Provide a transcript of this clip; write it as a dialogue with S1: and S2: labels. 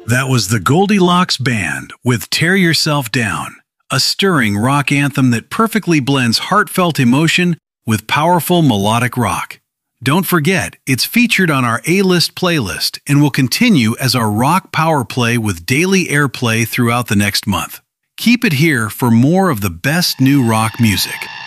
S1: That was the Goldilocks Band with Tear Yourself Down, a stirring rock anthem that perfectly blends heartfelt emotion with powerful melodic rock. Don't forget, it's featured on our A-List playlist and will continue as our rock power play with daily airplay throughout the next month. Keep it here for more of the best new rock music.